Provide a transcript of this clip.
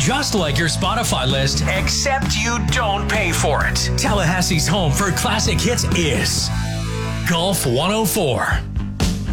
just like your Spotify list, except you don't pay for it. Tallahassee's home for classic hits is Gulf 104.